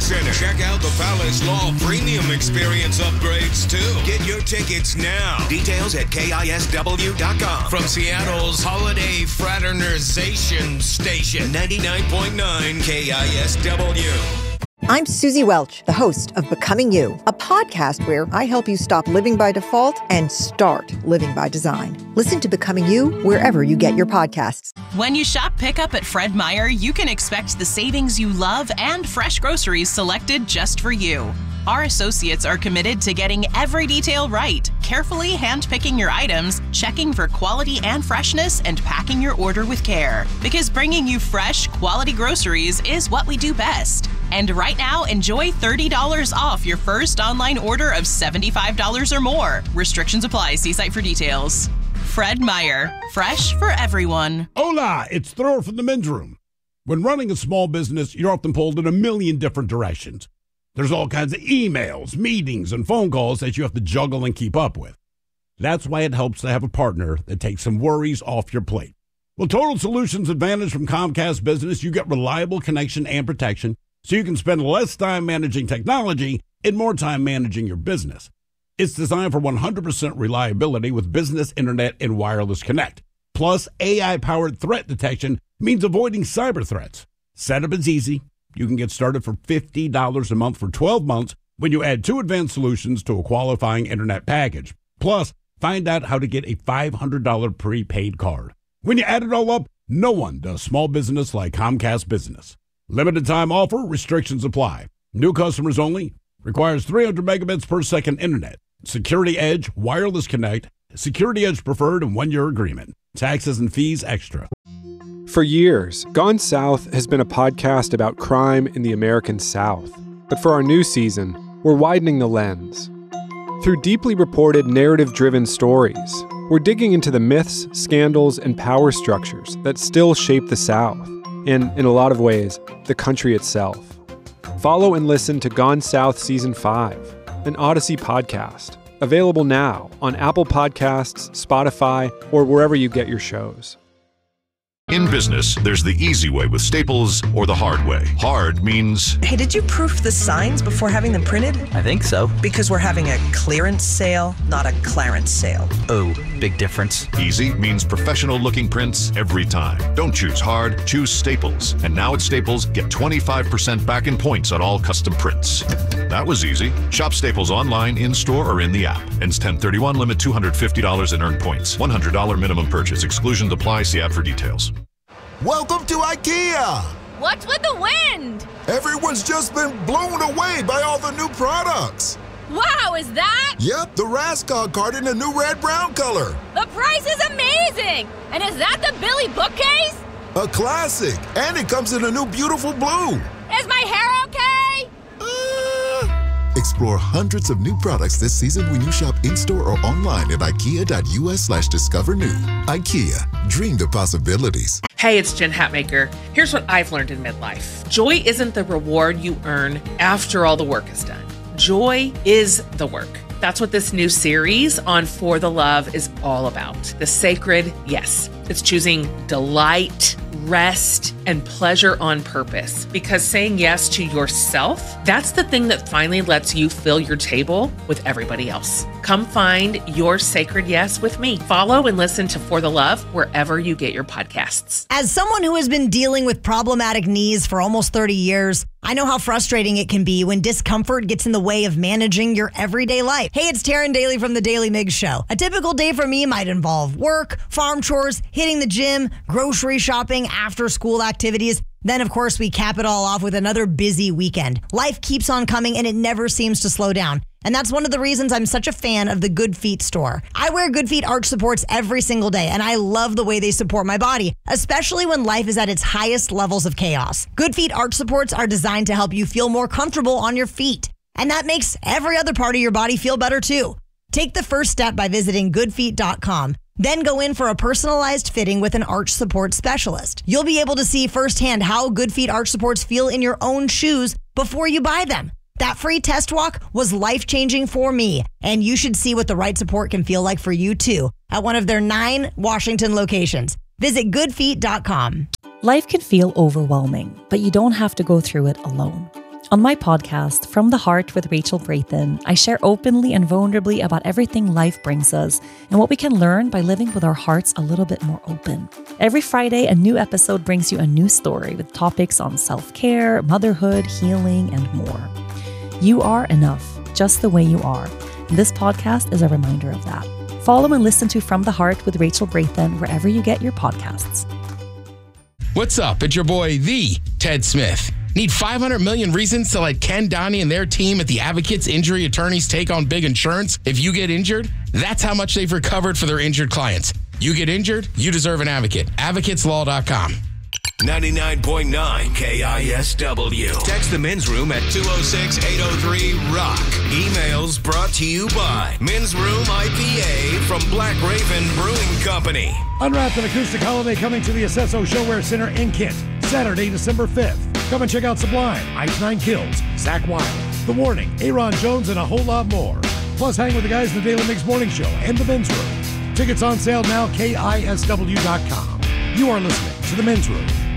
Center. Check out the Palace Law Premium Experience upgrades, too. Get your tickets now. Details at KISW.com. From Seattle's Holiday Fraternization Station, 99.9 KISW. I'm Susie Welch, the host of Becoming You, a podcast where I help you stop living by default and start living by design. Listen to Becoming You wherever you get your podcasts. When you shop pickup at Fred Meyer, you can expect the savings you love and fresh groceries selected just for you. Our associates are committed to getting every detail right, carefully handpicking your items, checking for quality and freshness, and packing your order with care. Because bringing you fresh, quality groceries is what we do best. And right now, enjoy $30 off your first online order of $75 or more. Restrictions apply. See site for details. Fred Meyer. Fresh for everyone. Hola, it's Thrower from the men's room. When running a small business, you're often pulled in a million different directions. There's all kinds of emails, meetings, and phone calls that you have to juggle and keep up with. That's why it helps to have a partner that takes some worries off your plate. With Total Solutions Advantage from Comcast Business, you get reliable connection and protection, so you can spend less time managing technology and more time managing your business. It's designed for 100% reliability with business internet and wireless connect. Plus, AI-powered threat detection means avoiding cyber threats. Setup is easy. You can get started for $50 a month for 12 months when you add 2 advanced solutions to a qualifying internet package. Plus, find out how to get a $500 prepaid card. When you add it all up, no one does small business like Comcast Business. Limited time offer, restrictions apply. New customers only. Requires 300 megabits per second internet. Security Edge, Wireless Connect, Security Edge Preferred, and 1-year agreement. Taxes and fees extra. For years, Gone South has been a podcast about crime in the American South. But for our new season, we're widening the lens. Through deeply reported, narrative-driven stories, we're digging into the myths, scandals, and power structures that still shape the South, and, in a lot of ways, the country itself. Follow and listen to Gone South Season 5, an Odyssey podcast, available now on Apple Podcasts, Spotify, or wherever you get your shows. In business, there's the easy way with Staples or the hard way. Hard means... Hey, did you proof the signs before having them printed? I think so. Because we're having a clearance sale, not a Clarence sale. Oh, big difference. Easy means professional-looking prints every time. Don't choose hard, choose Staples. And now at Staples, get 25% back in points on all custom prints. That was easy. Shop Staples online, in-store, or in the app. Ends 10/31, limit $250 in earned points. $100 minimum purchase. Exclusions apply. See app for details. Welcome to IKEA! What's with the wind? Everyone's just been blown away by all the new products. Wow, is that? Yep, the Raskog card in a new red-brown color. The price is amazing! And is that the Billy bookcase? A classic, and it comes in a new beautiful blue. Is my hair okay? Explore hundreds of new products this season when you shop in-store or online at ikea.us/discover new. IKEA, dream the possibilities. Hey, it's Jen Hatmaker. Here's what I've learned in midlife. Joy isn't the reward you earn after all the work is done. Joy is the work. That's what this new series on For the Love is all about. The sacred yes. It's choosing delight, rest, and pleasure on purpose. Because saying yes to yourself, that's the thing that finally lets you fill your table with everybody else. Come find your sacred yes with me. Follow and listen to For the Love wherever you get your podcasts. As someone who has been dealing with problematic knees for almost 30 years, I know how frustrating it can be when discomfort gets in the way of managing your everyday life. Hey, it's Taryn Daly from The Daily Migs Show. A typical day for me might involve work, farm chores, hitting the gym, grocery shopping, after-school activities. Then, of course, we cap it all off with another busy weekend. Life keeps on coming and it never seems to slow down. And that's one of the reasons I'm such a fan of the Good Feet store. I wear Good Feet arch supports every single day, and I love the way they support my body, especially when life is at its highest levels of chaos. Good Feet arch supports are designed to help you feel more comfortable on your feet. And that makes every other part of your body feel better too. Take the first step by visiting goodfeet.com. Then go in for a personalized fitting with an arch support specialist. You'll be able to see firsthand how Good Feet arch supports feel in your own shoes before you buy them. That free test walk was life-changing for me, and you should see what the right support can feel like for you too at one of their 9 Washington locations. Visit goodfeet.com. Life can feel overwhelming, but you don't have to go through it alone. On my podcast, From the Heart with Rachel Brathen, I share openly and vulnerably about everything life brings us and what we can learn by living with our hearts a little bit more open. Every Friday, a new episode brings you a new story with topics on self-care, motherhood, healing, and more. You are enough, just the way you are. And this podcast is a reminder of that. Follow and listen to From the Heart with Rachel Brathen wherever you get your podcasts. What's up? It's your boy, the Ted Smith. Need 500 million reasons to let Ken Downey and their team at the Advocates Injury Attorneys take on big insurance if you get injured? That's how much they've recovered for their injured clients. You get injured, you deserve an advocate. AdvocatesLaw.com. 99.9 KISW. Text the Men's Room at 206-803-ROCK. Emails brought to you by Men's Room IPA from Black Raven Brewing Company. Unwrapped an acoustic holiday coming to the Acesso Showwear Center in Kent, Saturday, December 5th. Come and check out Sublime, Ice Nine Kills, Zach Wilde, The Warning, Aaron Jones, and a whole lot more. Plus, hang with the guys in the Daily Mix Morning Show and the Men's Room. Tickets on sale now, KISW.com. You are listening to the Men's Room.